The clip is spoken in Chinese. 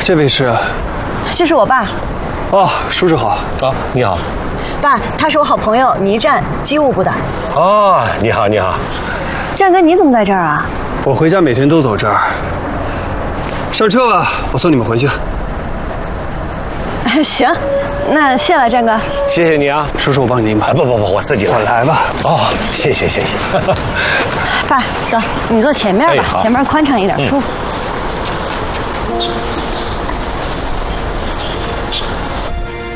这位是？ 这是我爸。 哦，叔叔好。 啊，你好。 爸，他是我好朋友倪战，机务部的。 哦，你好，你好。 战哥，你怎么在这儿啊？ 我回家每天都走这儿。上车吧，我送你们回去。 行，那谢了，战哥。 谢谢你啊， 叔叔，我帮你拎吧。 不，我自己来。 我来吧。 哦，谢谢。 爸，走，你坐前面吧，前面宽敞一点，舒服。